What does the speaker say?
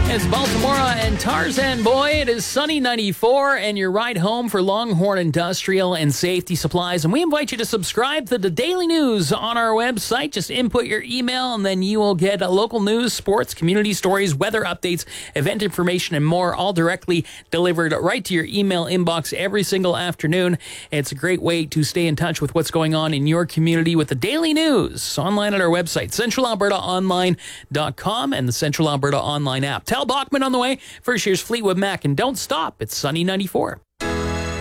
It's Baltimora and Tarzan Boy. It is sunny 94 and your ride home for Longhorn Industrial and Safety Supplies. And we invite you to subscribe to the daily news on our website. Just input your email and then you will get local news, sports, community stories, weather updates, event information, and more, all directly delivered right to your email inbox every single afternoon. It's a great way to stay in touch with what's going on in your community with the daily news online at our website, centralalbertaonline.com and the Central Alberta Online app. Tal Bachman on the way. First, here's Fleetwood Mac, and don't stop. It's sunny 94.